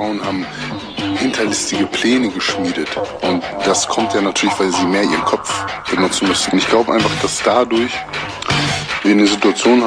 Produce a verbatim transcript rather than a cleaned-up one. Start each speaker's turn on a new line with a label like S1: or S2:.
S1: Frauen haben hinterlistige Pläne geschmiedet. Und das kommt ja natürlich, weil sie mehr ihren Kopf benutzen müssen. Ich glaube einfach, dass dadurch wir eine Situation haben,